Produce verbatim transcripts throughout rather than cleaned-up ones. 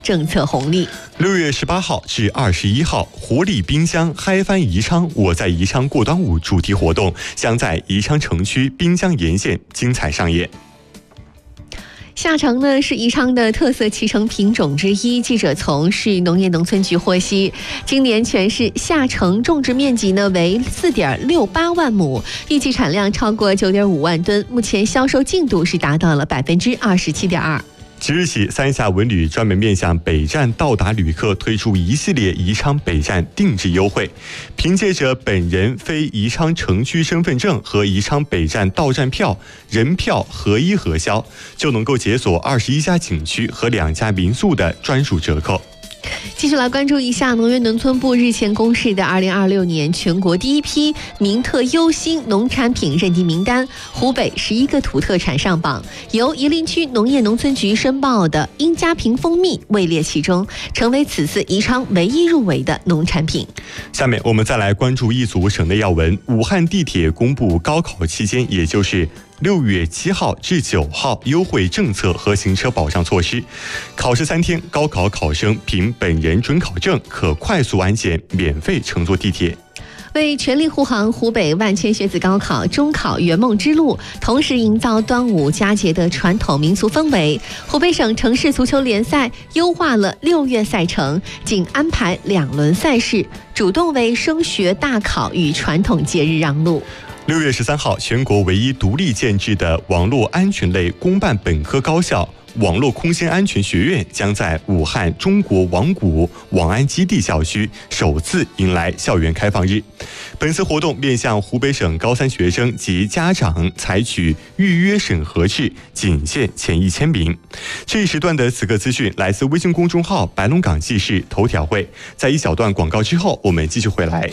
政策红利。 六月十八号至二十一号，活力滨江嗨翻宜昌，我在宜昌过端午主题活动将在宜昌城区滨江沿线精彩上演。 夏橙呢是宜昌的特色脐橙品种之一。记者从市农业农村局获悉，今年全市夏橙种植面积呢为四点六八万亩，预计产量超过九点五万吨，目前销售进度是达到了百分之二十七点二。 即日起，三峡文旅专门面向北站到达旅客推出一系列宜昌北站定制优惠，凭借着本人非宜昌城区身份证和宜昌北站到站票人票合一核销，就能够解锁二十一家景区和两家民宿的专属折扣。 继续来关注一下农业农村部日前公示的二零二六年全国第一批名特优新农产品认定名单，湖北十一个土特产上榜，由夷陵区农业农村局申报的殷家平蜂蜜位列其中，成为此次宜昌唯一入围的农产品。 下面我们再来关注一组省内要闻。武汉地铁公布高考期间，也就是六月七号至九号优惠政策和行车保障措施。考试三天，高考考生凭本人准考证可快速安检，免费乘坐地铁。 为全力护航湖北万千学子高考中考圆梦之路，同时营造端午佳节的传统民俗氛围，湖北省城市足球联赛优化了六月赛程，仅安排两轮赛事，主动为升学大考与传统节日让路。 六月十三号，全国唯一独立建制的网络安全类公办本科高校网络空间安全学院将在武汉中国网谷网安基地校区首次迎来校园开放日。本次活动面向湖北省高三学生及家长采取预约审核制，仅限前一千名。这一时段的此刻资讯来自微信公众号白龙港记事头条会。在一小段广告之后，我们继续回来。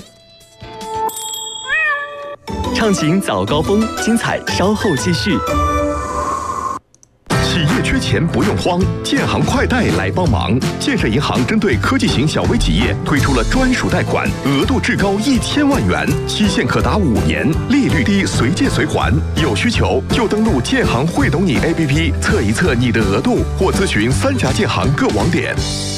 畅行早高峰，精彩稍后继续。 企业缺钱不用慌，建行快贷来帮忙。建设银行针对科技型小微企业推出了专属贷款，额度至高一千万元，期限可达五年，利率低，随借随还。有需求就登录建行会懂你 A P P 测一测你的额度，或咨询三峡建行各网点。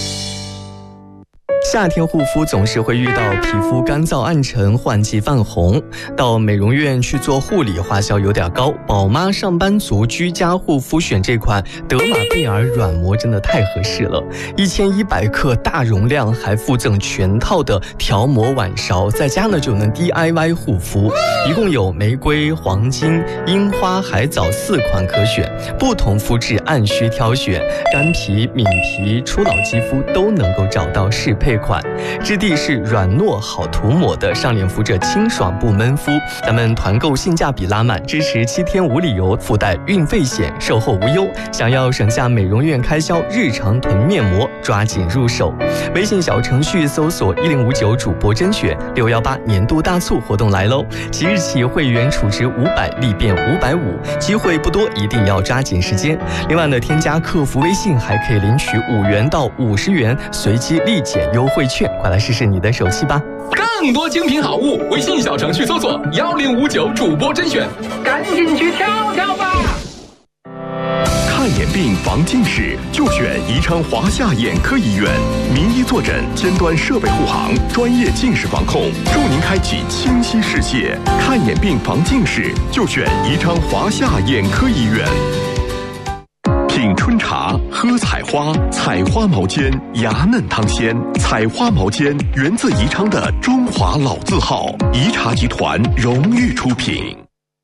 夏天护肤总是会遇到皮肤干燥暗沉、换季泛红，到美容院去做护理花销有点高。宝妈上班族居家护肤选这款德玛贝尔软膜真的太合适了，一千一百克大容量，还附赠全套的调膜碗勺，在家呢就能 D I Y 护肤。一共有玫瑰、黄金、樱花、海藻四款可选，不同肤质按需挑选，干皮、敏皮、初老肌肤都能够找到适配款，质地是软糯好涂抹的，上脸敷着清爽不闷肤。咱们团购性价比拉满，支持七天无理由，附带运费险，售后无忧。想要省下美容院开销，日常囤面膜，抓紧入手。微信小程序搜索一零五九主播甄选，六一八年度大促活动来喽！即日起会员储值五百立变五百五，机会不多，一定要抓紧时间。另外呢，添加客服微信还可以领取五元到五十元随机立减优惠券，快来试试你的手气吧！ 更多精品好物，微信小程序搜索幺零五九主播甄选，赶紧去挑挑吧！ 看眼病防近视就选宜昌华夏眼科医院，名医坐诊，尖端设备护航，专业近视防控，助您开启清晰视界。看眼病防近视就选宜昌华夏眼科医院。品春茶，喝采花，采花毛尖，芽嫩汤鲜。采花毛尖源自宜昌的中华老字号，宜茶集团荣誉出品。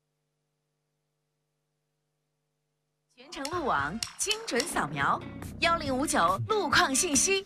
全程路网，精准扫描，幺零五九路况信息。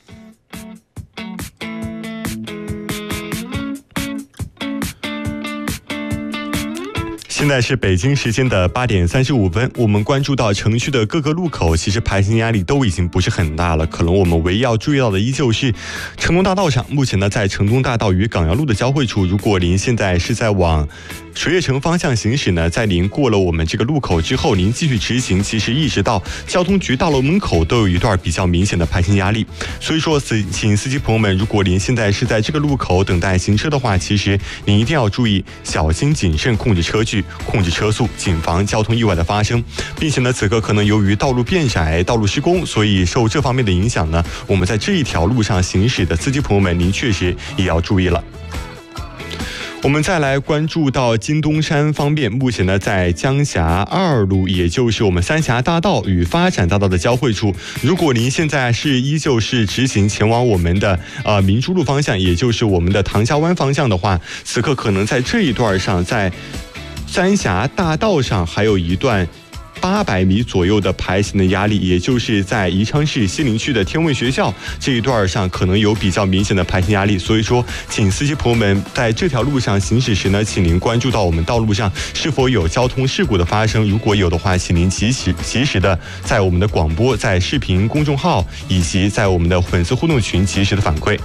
现在是北京时间的八点三十五分，我们关注到城区的各个路口，其实排行压力都已经不是很大了。可能我们唯一要注意到的依旧是成东大道上，目前呢，在成东大道与港瑶路的交汇处，如果您现在是在往水月城方向行驶呢，在您过了我们这个路口之后，您继续直行，其实一直到交通局大楼门口都有一段比较明显的排行压力。所以说，请司机朋友们，如果您现在是在这个路口等待行车的话，其实您一定要注意小心谨慎，控制车距，控制车速，谨防交通意外的发生。并且呢，此刻可能由于道路变窄、道路施工，所以受这方面的影响呢，我们在这一条路上行驶的司机朋友们，您确实也要注意了。我们再来关注到金东山方面，目前呢，在江峡二路，也就是我们三峡大道与发展大道的交汇处，如果您现在是依旧是直行前往我们的呃明珠路方向，也就是我们的唐峡湾方向的话，此刻可能在这一段上，在三峡大道上还有一段八百米左右的排行的压力，也就是在宜昌市西陵区的天问学校这一段上可能有比较明显的排行压力，所以说请司机朋友们在这条路上行驶时呢，请您关注到我们道路上是否有交通事故的发生，如果有的话，请您及时及时的在我们的广播、在视频公众号以及在我们的粉丝互动群及时的反馈。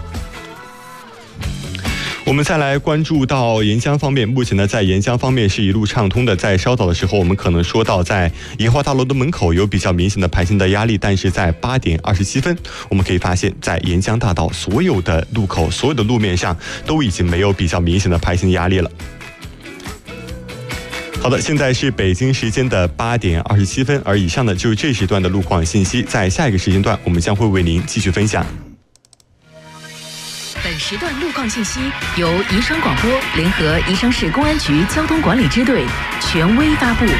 我们再来关注到沿江方面，目前呢，在沿江方面是一路畅通的。在稍早的时候，我们可能说到在银华大楼的门口有比较明显的排行的压力，但是在八点二十七分，我们可以发现，在沿江大道所有的路口、所有的路面上都已经没有比较明显的排行压力了。好的，现在是北京时间的八点二十七分，而以上呢就是这时段的路况信息。在下一个时间段，我们将会为您继续分享。 本时段路况信息由宜昌广播联合宜昌市公安局交通管理支队权威发布。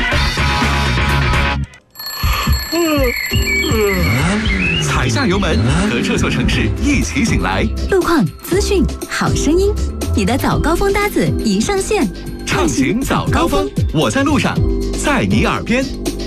踩下油门，和这座城市一起醒来。 路况、资讯、好声音，你的早高峰搭子已上线。 畅行早高峰，我在路上，在你耳边。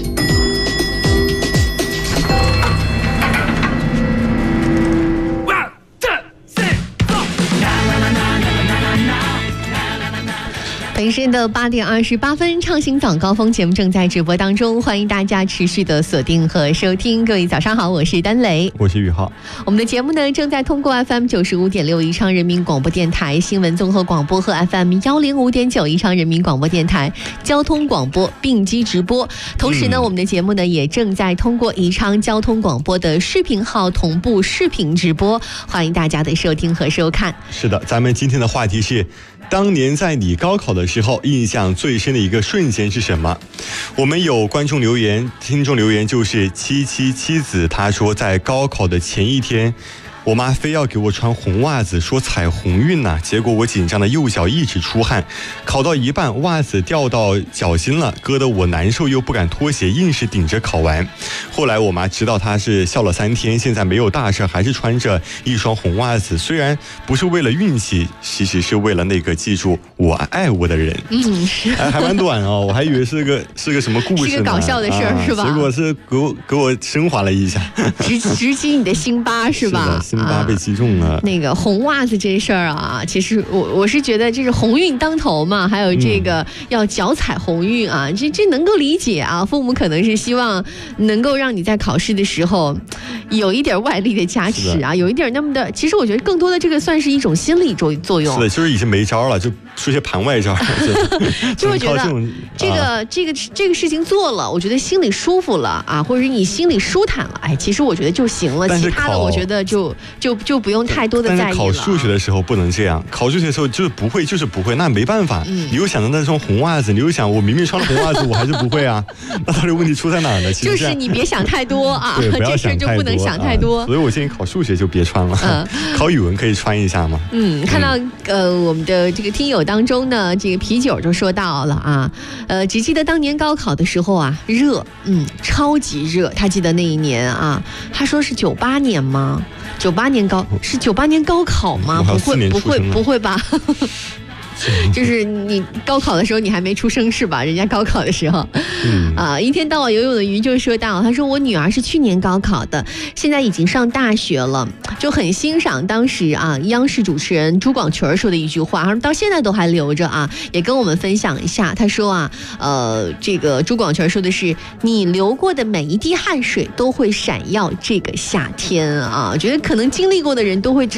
本时的八点二十八分，畅行早高峰节目正在直播当中，欢迎大家持续的锁定和收听。各位早上好，我是丹雷， 我是宇浩。我们的节目呢正在通过 F M 九十五点六宜昌人民广播电台新闻综合广播和 F M 幺零五点九宜昌人民广播电台交通广播并机直播。同时呢，嗯、我们的节目呢也正在通过宜昌交通广播的视频号同步视频直播，欢迎大家的收听和收看。 是的，咱们今天的话题是。当年在你高考的时候，印象最深的一个瞬间是什么？我们有观众留言、听众留言，就是七七妻子，他说在高考的前一天，我妈非要给我穿红袜子，说踩红运呐、啊，结果我紧张的右脚一直出汗，考到一半袜子掉到脚心了，割得我难受又不敢脱鞋，硬是顶着考完。后来我妈知道她是笑了三天，现在没有大事，还是穿着一双红袜子，虽然不是为了运气，其实是为了那个记住我爱我的人。 嗯，是， 还还蛮短哦，我还以为是个是个什么故事呢， 是个搞笑的事儿、啊、是吧？ 结果是给我给我升华了一下， 直直击你的心巴是吧？ 是的，心巴被击中了。 啊、那个红袜子这事儿啊，其实我我是觉得这是鸿运当头嘛，还有这个要脚踩鸿运啊，嗯、这这能够理解啊。父母可能是希望能够让你在考试的时候有一点外力的加持啊，有一点那么的。其实我觉得更多的这个算是一种心理作作用。 是的，就是已经没招了，就出些盘外招， 就会觉得这个、啊、这个这个事情做了，我觉得心里舒服了啊，或者是你心里舒坦了，哎，其实我觉得就行了，其他的我觉得就就就不用太多的在意了。 但是考数学的时候不能这样，考数学的时候就是不会就是不会，那没办法。嗯、你又想着那双红袜子，你又想我明明穿了红袜子，我还是不会啊，那到底问题出在哪儿呢？其实就是你别想太多啊， 对，不要想太多， 这事就不能想太多、 啊。所以我建议考数学就别穿了，嗯、考语文可以穿一下嘛。 嗯，看到、嗯、呃我们的这个听友当中呢，这个啤酒就说到了啊，呃，只记得当年高考的时候啊，热，嗯，超级热。他记得那一年啊，他说是九八年吗？九八年高是九八年高考吗？不会不会不会吧？就是你高考的时候你还没出生是吧？人家高考的时候，嗯啊，一天到晚游泳的鱼就说到，他说我女儿是去年高考的，现在已经上大学了，就很欣赏当时啊央视主持人朱广群说的一句话，他说到现在都还留着啊，也跟我们分享一下。他说啊，呃，这个朱广群说的是，你流过的每一滴汗水都会闪耀这个夏天啊，觉得可能经历过的人都会知道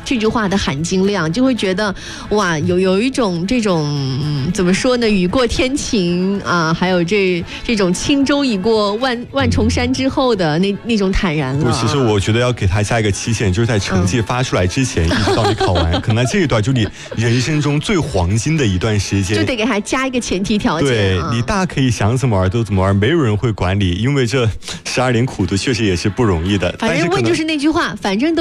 这句话的含金量，就会觉得哇，有有一种这种、嗯、怎么说呢？雨过天晴啊，还有这这种轻舟已过万万重山之后的那那种坦然了。 其实我觉得要给他下一个期限，就是在成绩发出来之前，嗯、一直到你考完，可能这一段就你人生中最黄金的一段时间， 就得给他加一个前提条件。 对、啊、你大可以想怎么玩都怎么玩，没有人会管你，因为这十二年苦读确实也是不容易的。 反正问就是那句话，反正都。